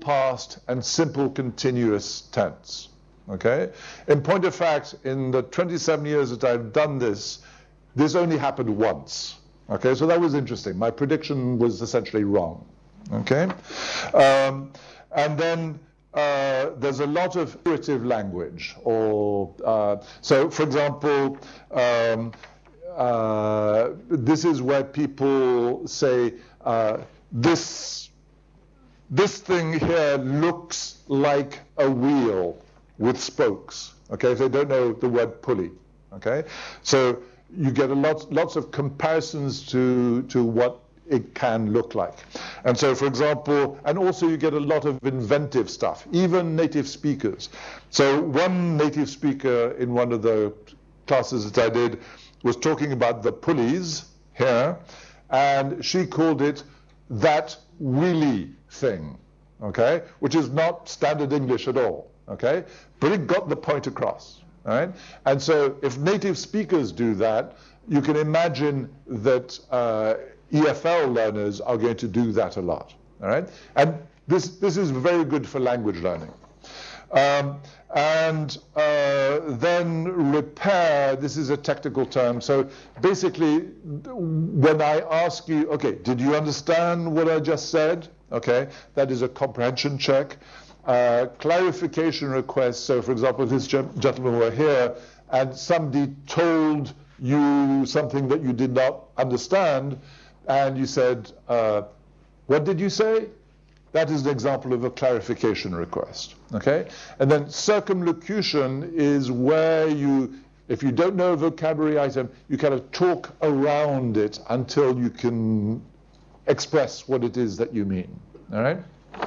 past and simple continuous tense. Okay? In point of fact, in the 27 years that I've done this only happened once. Okay, so that was interesting. My prediction was essentially wrong. Okay? And then there's a lot of figurative language, or so for example, this is where people say this thing here looks like a wheel with spokes. Okay, if they don't know the word pulley. Okay, so you get lots of comparisons to what it can look like. And so, for example, and also you get a lot of inventive stuff, even native speakers. So one native speaker in one of the classes that I did was talking about the pulleys here, and she called it that wheelie thing, okay, which is not standard English at all, okay, but it got the point across. All right? And so if native speakers do that, you can imagine that EFL learners are going to do that a lot. All right? And this is very good for language learning. Then repair, this is a technical term. So basically, when I ask you, okay, did you understand what I just said? Okay, that is a comprehension check. Clarification requests, so for example, this gentleman were here and somebody told you something that you did not understand and you said, what did you say? That is an example of a clarification request, okay? And then circumlocution is where you, if you don't know a vocabulary item, you kind of talk around it until you can express what it is that you mean, all right?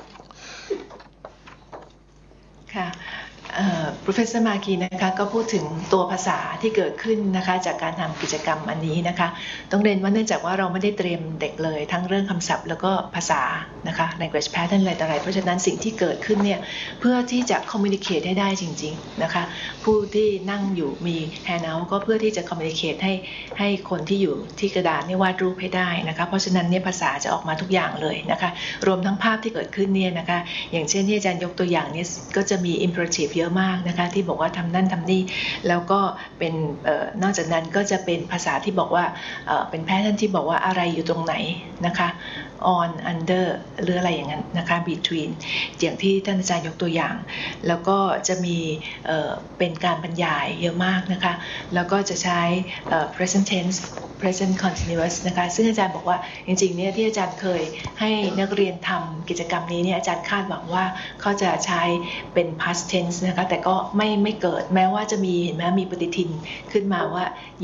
Professor Maki นะคะก็พูดถึงตัวภาษาที่เกิดขึ้นนะคะจากการทำกิจกรรมอันนี้นะคะต้องเรียนว่าเนื่องจากว่าเราไม่ได้เตรียมเด็กเลยทั้งเรื่องคำศัพท์แล้วก็ภาษานะคะ language pattern อะไรต่ออะไรเพราะฉะนั้นสิ่งที่เกิดขึ้นเนี่ยเพื่อที่จะ communicate ได้จริงๆนะคะผู้ที่นั่งอยู่มี handout ก็เพื่อที่จะ communicate ให้คนที่อยู่ที่กระดานนี่วาดรูปให้ได้นะคะเพราะฉะนั้นเนี่ยภาษาจะออกมาทุกอย่างเลยนะคะรวมทั้งภาพที่เกิดขึ้นเนี่ยนะคะอย่างเช่นที่อาจารย์ยกตัวอย่างเนี่ยก็จะมี imperative เยอะมากนะคะที่บอกว่าทำนั่นทำนี่แล้วก็เป็นนอกจากนั้นก็จะเป็นภาษาที่บอกว่าเป็นแพทเทิร์นที่บอกว่าอะไรอยู่ตรงไหนนะคะ on under หรืออะไรอย่างนั้นนะคะ between อย่างที่ท่านอาจารย์ยกตัวอย่างแล้วก็จะมีเป็นการบรรยายเยอะมากนะคะแล้วก็จะใช้ present tense present continuous นะคะซึ่งอาจารย์บอกว่าจริงๆเนี่ยที่อาจารย์เคยให้นักเรียนทำกิจกรรมนี้เนี่ยอาจารย์คาดหวังว่าเขาจะใช้เป็น past tense นะคะแต่ก็ไม่เกิดแม้ว่าจะมีเห็นไหมมีปฏิทินขึ้นมาว่า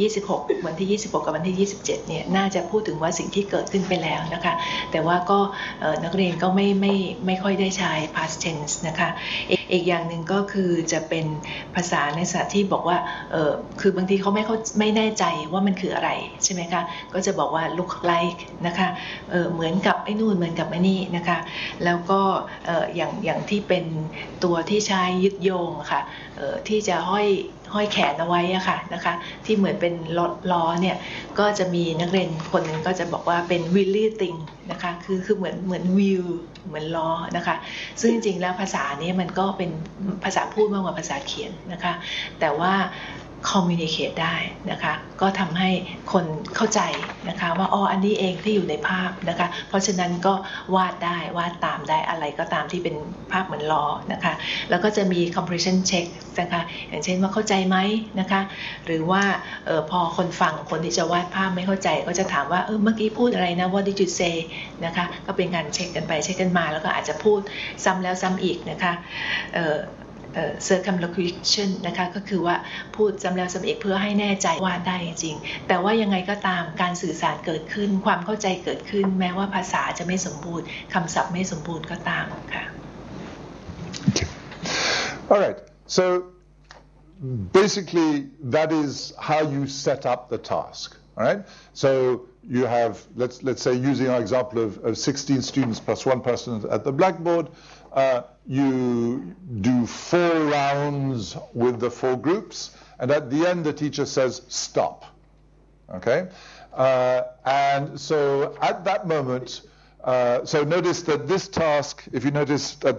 26วันที่26กับวันที่27เนี่ยน่าจะพูดถึงว่าสิ่งที่เกิดขึ้นไปแล้วนะคะแต่ว่าก็นักเรียนก็ไม่ค่อยได้ใช้ past tense นะคะอีกอย่างหนึ่งก็คือจะเป็นภาษาในศาสตร์ที่บอกว่าคือบางทีเขาไม่แน่ใจว่ามันคืออะไรใช่ไหมคะก็จะบอกว่า look like นะคะเหมือนกับไอ้นู่นเหมือนกับไอ้นี่นะคะแล้วก็อย่างที่เป็นตัวที่ใช้ยึดโยงค่ะที่จะห้อยแขนเอาไว้อะค่ะนะคะที่เหมือนเป็นล้อเนี่ยก็จะมีนักเรียนคนหนึ่งก็จะบอกว่าเป็น wheelie thing นะคะคือเหมือน wheel เหมือนล้อนะคะซึ่งจริงๆแล้วภาษานี้มันก็เป็นภาษาพูดมากกว่าภาษาเขียนนะคะแต่ว่าcommunicate ได้นะคะก็ทำให้คนเข้าใจนะคะว่าอ๋ออันนี้เองที่อยู่ในภาพนะคะเพราะฉะนั้นก็วาดได้วาดตามได้อะไรก็ตามที่เป็นภาพเหมือนล้อนะคะแล้วก็จะมี comprehension check นะคะอย่างเช่นว่าเข้าใจไหมนะคะหรือว่าพอคนฟังคนที่จะวาดภาพไม่เข้าใจก็จะถามว่าเมื่อกี้พูดอะไรนะ what did you say นะคะก็เป็นการเช็คกันไปเช็คกันมาแล้วก็อาจจะพูดซ้ำแล้วซ้ำอีกนะคะcircumlocution นะคะก็คือว่าพูดซ้ำแล้วซ้ำอีกเพื่อให้แน่ใจว่าได้จริงแต่ว่ายังไงก็ตามการสื่อสารเกิดขึ้นความเข้าใจเกิดขึ้นแม้ว่าภาษาจะไม่สมบูรณ์คำศัพท์ไม่สมบูรณ์ก็ตามค่ะ All right, so basically that is how you set up the task. All right, so you have let's say using our example of 16 students plus one person at the blackboard. You do 4 rounds with the 4 groups, and at the end the teacher says stop. Okay, and so at that moment, so notice that this task, if you notice at